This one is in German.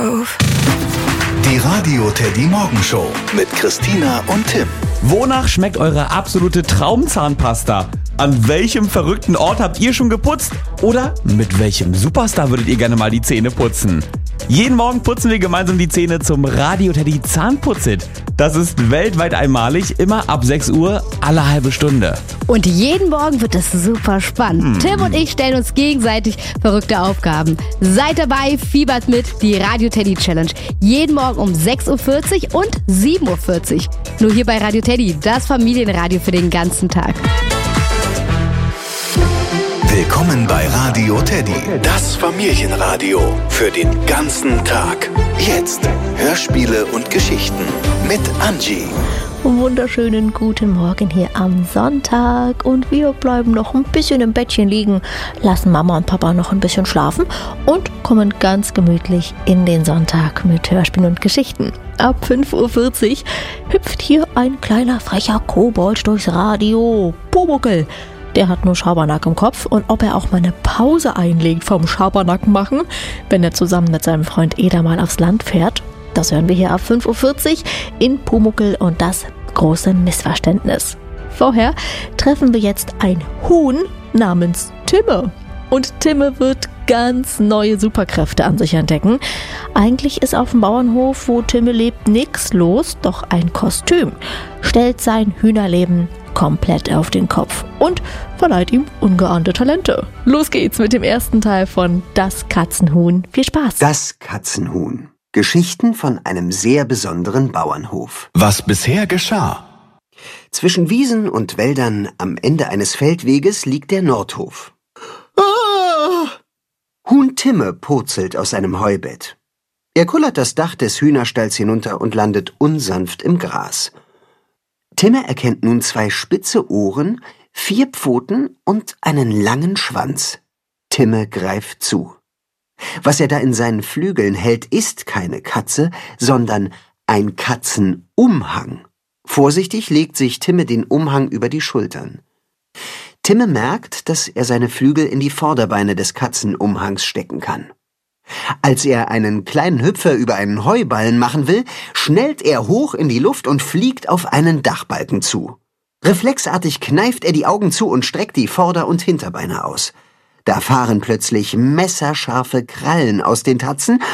doof. Die Radio Teddy Morgenshow mit Christina und Tim. Wonach schmeckt eure absolute Traumzahnpasta? An welchem verrückten Ort habt ihr schon geputzt? Oder mit welchem Superstar würdet ihr gerne mal die Zähne putzen? Jeden Morgen putzen wir gemeinsam die Zähne zum Radio Teddy Zahnputzit. Das ist weltweit einmalig, immer ab 6 Uhr, alle halbe Stunde. Und jeden Morgen wird es super spannend. Tim und ich stellen uns gegenseitig verrückte Aufgaben. Seid dabei, fiebert mit, die Radio Teddy Challenge. Jeden Morgen um 6.40 Uhr und 7.40 Uhr. Nur hier bei Radio Teddy, das Familienradio für den ganzen Tag. Willkommen bei Radio Teddy, das Familienradio für den ganzen Tag. Jetzt Hörspiele und Geschichten mit Angie. Wunderschönen guten Morgen hier am Sonntag und wir bleiben noch ein bisschen im Bettchen liegen, lassen Mama und Papa noch ein bisschen schlafen und kommen ganz gemütlich in den Sonntag mit Hörspielen und Geschichten. Ab 5.40 Uhr hüpft hier ein kleiner frecher Kobold durchs Radio. Pumuckl. Der hat nur Schabernack im Kopf und ob er auch mal eine Pause einlegt vom Schabernack machen, wenn er zusammen mit seinem Freund Eder mal aufs Land fährt, das hören wir hier ab 5.40 Uhr in Pumuckl und das große Missverständnis. Vorher treffen wir jetzt ein Huhn namens Timme. Und Timme wird ganz neue Superkräfte an sich entdecken. Eigentlich ist auf dem Bauernhof, wo Timme lebt, nichts los, doch ein Kostüm stellt sein Hühnerleben komplett auf den Kopf und verleiht ihm ungeahnte Talente. Los geht's mit dem ersten Teil von Das Katzenhuhn. Viel Spaß! Das Katzenhuhn. Geschichten von einem sehr besonderen Bauernhof. Was bisher geschah? Zwischen Wiesen und Wäldern am Ende eines Feldweges liegt der Nordhof. Ah! Huhn Timme purzelt aus seinem Heubett. Er kullert das Dach des Hühnerstalls hinunter und landet unsanft im Gras. Timme erkennt nun 2 spitze Ohren, 4 Pfoten und einen langen Schwanz. Timme greift zu. Was er da in seinen Flügeln hält, ist keine Katze, sondern ein Katzenumhang. Vorsichtig legt sich Timme den Umhang über die Schultern. Timme merkt, dass er seine Flügel in die Vorderbeine des Katzenumhangs stecken kann. Als er einen kleinen Hüpfer über einen Heuballen machen will, schnellt er hoch in die Luft und fliegt auf einen Dachbalken zu. Reflexartig kneift er die Augen zu und streckt die Vorder- und Hinterbeine aus. Da fahren plötzlich messerscharfe Krallen aus den Tatzen